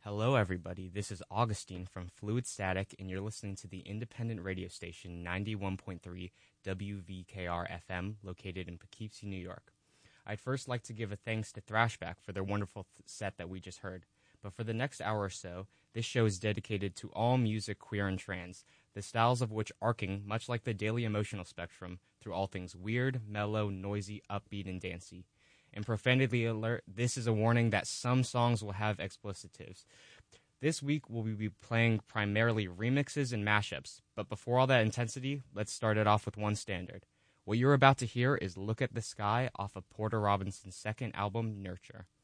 Hello, everybody. This is Augustine from Fluid Static, and you're listening to the independent radio station 91.3 WVKR FM, located in Poughkeepsie, New York. I'd first like to give a thanks to Thrashback for their wonderful set that we just heard. But for the next hour or so, this show is dedicated to all music, queer and trans, the styles of which arcing, much like the daily emotional spectrum, through all things weird, mellow, noisy, upbeat, and dancey. And profanity alert, this is a warning that some songs will have explicitives. This week we'll be playing primarily remixes and mashups, but before all that intensity, let's start it off with one standard. What you're about to hear is Look at the Sky off of Porter Robinson's second album, Nurture.